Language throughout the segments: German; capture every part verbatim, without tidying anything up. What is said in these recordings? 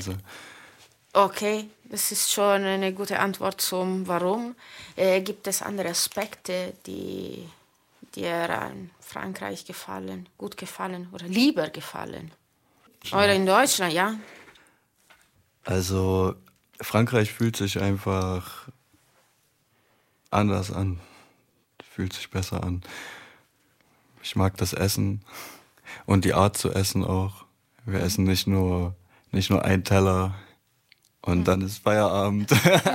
Käse. Okay, das ist schon eine gute Antwort zum Warum. Äh, gibt es andere Aspekte, die dir an Frankreich gefallen, gut gefallen oder lieber gefallen? Ja. Oder in Deutschland, ja? Also Frankreich fühlt sich einfach anders an, fühlt sich besser an. Ich mag das Essen und die Art zu essen auch. Wir essen nicht nur, nicht nur einen Teller und dann ist Feierabend.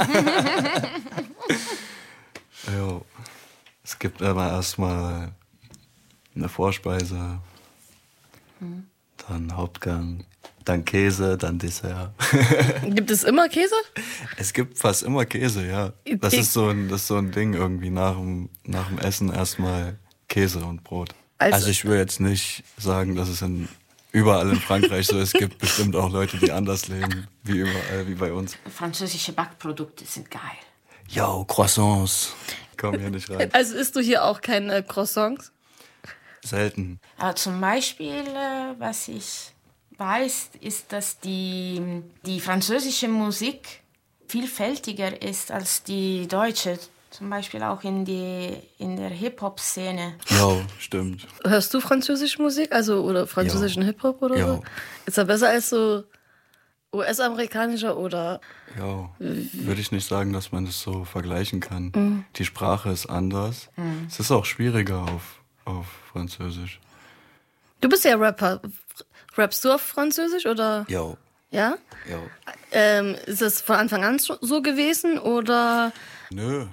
Jo. Es gibt immer erstmal eine Vorspeise, mhm. dann Hauptgang, dann Käse, dann Dessert. Gibt es immer Käse? Es gibt fast immer Käse, ja. Das ist so ein, das ist so ein Ding irgendwie nach dem, nach dem Essen erstmal Käse und Brot. Also, also ich will jetzt nicht sagen, dass es in, überall in Frankreich so ist. Es gibt bestimmt auch Leute, die anders leben, wie überall, wie bei uns. Französische Backprodukte sind geil. Yo, Croissants. Komm hier nicht rein. Also isst du hier auch keine Croissants? Selten. Aber zum Beispiel, was ich weiß, ist, dass die, die französische Musik vielfältiger ist als die deutsche. Zum Beispiel auch in, die, in der Hip-Hop-Szene. Ja, stimmt. Hörst du französische Musik, also oder französischen jo. Hip-Hop oder jo. so? Ist er besser als so U S-amerikanischer oder? Ja, würde ich nicht sagen, dass man das so vergleichen kann. Mhm. Die Sprache ist anders. Mhm. Es ist auch schwieriger auf, auf Französisch. Du bist ja Rapper. Rappst du auf Französisch oder? Ja. Ja? Ja. Ähm, ist das von Anfang an so gewesen oder? Nö.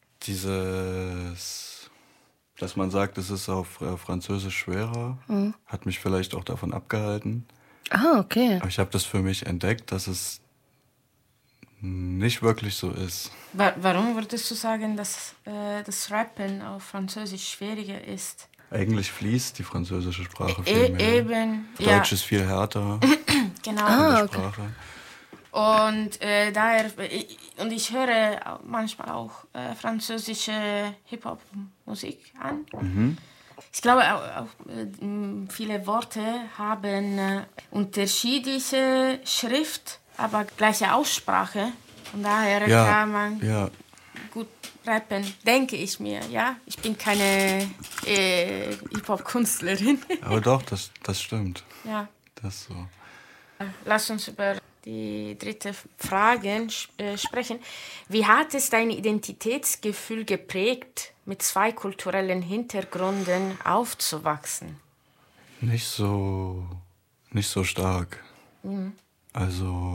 Dieses, dass man sagt, es ist auf äh, Französisch schwerer, mhm. hat mich vielleicht auch davon abgehalten. Ah, okay. Aber ich habe das für mich entdeckt, dass es nicht wirklich so ist. Warum würdest du sagen, dass äh, das Rappen auf Französisch schwieriger ist? Eigentlich fließt die französische Sprache viel mehr. E- eben. Deutsch ja. ist viel härter. Genau. Ah, in der Sprache. Okay. Und äh, daher, und ich höre manchmal auch äh, französische Hip-Hop-Musik an. Mhm. Ich glaube, auch, auch äh, viele Worte haben äh, unterschiedliche Schrift, aber gleiche Aussprache. Von daher ja, kann man ja. gut rappen, denke ich mir. Ja, ich bin keine äh, Hip-Hop-Künstlerin. Aber doch, das, das stimmt. Ja. Das ist so. Lass uns über die dritte Frage äh, sprechen. Wie hat es dein Identitätsgefühl geprägt, mit zwei kulturellen Hintergründen aufzuwachsen? Nicht so, nicht so stark. Mhm. Also,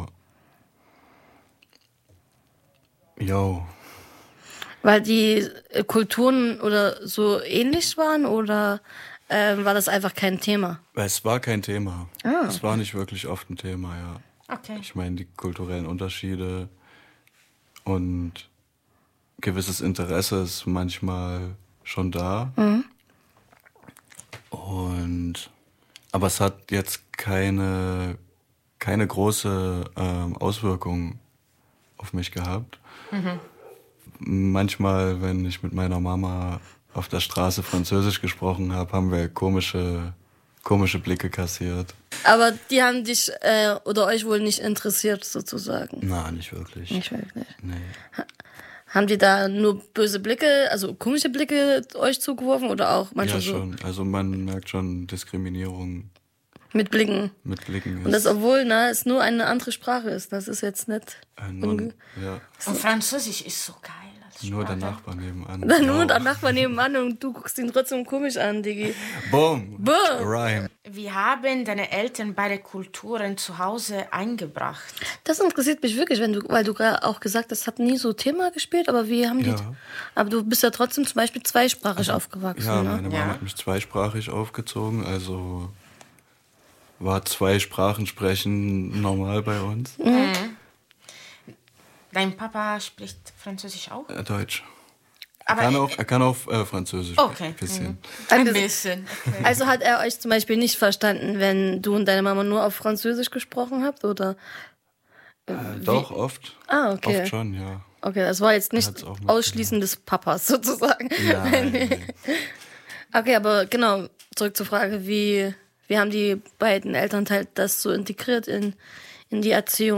yo. Weil die Kulturen oder so ähnlich waren oder äh, war das einfach kein Thema? Es war kein Thema. Ah, okay. Es war nicht wirklich oft ein Thema, ja. Okay. Ich meine, die kulturellen Unterschiede und gewisses Interesse ist manchmal schon da. Mhm. Und aber es hat jetzt keine, keine große ähm, Auswirkung auf mich gehabt. Mhm. Manchmal, wenn ich mit meiner Mama auf der Straße Französisch gesprochen habe, haben wir komische, komische Blicke kassiert. Aber die haben dich äh, oder euch wohl nicht interessiert, sozusagen? Na, nicht wirklich. Nicht wirklich? Nee. Ha- haben die da nur böse Blicke, also komische Blicke euch zugeworfen oder auch manchmal ja, so? Ja, schon. Also man merkt schon Diskriminierung. Mit Blicken? Mit Blicken. Und das, obwohl na, es nur eine andere Sprache ist. Das ist jetzt nicht... Äh, nun, ja. Und Französisch ist so geil. Nur der Nachbar nebenan. Dann nur der Nachbar nebenan und du guckst ihn trotzdem komisch an, Digi. Boom. Boom. Rhyme. Wie haben deine Eltern beide Kulturen zu Hause eingebracht? Das interessiert mich wirklich, wenn du, weil du gerade auch gesagt hast, das hat nie so Thema gespielt, aber wie haben die... Ja. Aber du bist ja trotzdem zum Beispiel zweisprachig also, aufgewachsen, ja, ne? meine Mama Ja. hat mich zweisprachig aufgezogen, also war zwei Sprachen sprechen normal bei uns. Mhm. Dein Papa spricht Französisch auch? Äh, Deutsch. Aber er kann auch, er kann auch äh, Französisch okay. ein bisschen. Mhm. Ein bisschen. Okay. Also hat er euch zum Beispiel nicht verstanden, wenn du und deine Mama nur auf Französisch gesprochen habt, oder? Äh, doch, oft. Ah, okay. Oft schon, ja. Okay, das war jetzt nicht Ausschließen des Papas sozusagen. Nein. Nee. Okay, aber genau, zurück zur Frage, wie, wie haben die beiden Elternteile das so integriert in, in die Erziehung?